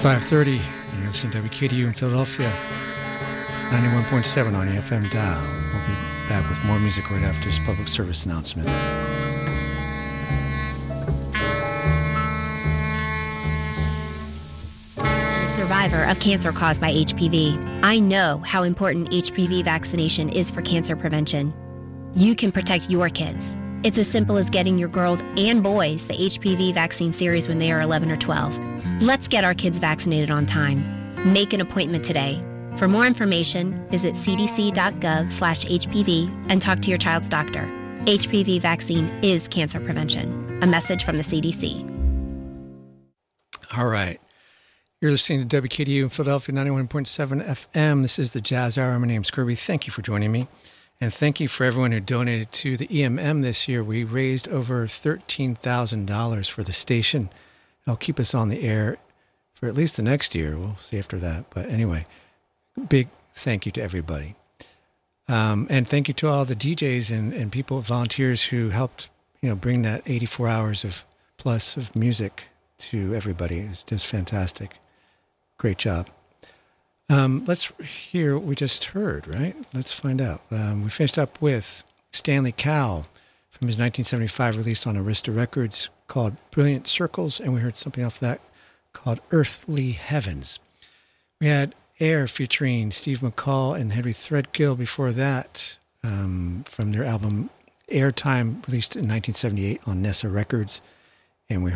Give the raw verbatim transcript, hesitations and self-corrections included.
five thirty, and you're listening to W K D U in Philadelphia, ninety-one point seven on the F M dial. We'll be back with more music right after this public service announcement. I'm a survivor of cancer caused by H P V. I know how important H P V vaccination is for cancer prevention. You can protect your kids. It's as simple as getting your girls and boys the H P V vaccine series when they are eleven or twelve. Let's get our kids vaccinated on time. Make an appointment today. For more information, visit cdc.gov slash HPV and talk to your child's doctor. H P V vaccine is cancer prevention. A message from the C D C. All right. You're listening to W K D U in Philadelphia, ninety-one point seven F M. This is the Jazz Hour. My name's Kirby. Thank you for joining me. And thank you for everyone who donated to the E M M this year. We raised over thirteen thousand dollars for the station. It'll keep us on the air for at least the next year. We'll see after that. But anyway, big thank you to everybody. Um, and thank you to all the D Js and, and people, volunteers who helped, you know, bring that eighty-four hours of plus of music to everybody. It was just fantastic. Great job. Um, let's hear what we just heard, right? Let's find out. Um, we finished up with Stanley Cowell from his nineteen seventy-five release on Arista Records called Brilliant Circles, and we heard something off that called Earthly Heavens. We had Air featuring Steve McCall and Henry Threadgill before that um, from their album Airtime, released in nineteen seventy-eight on Nessa Records, and we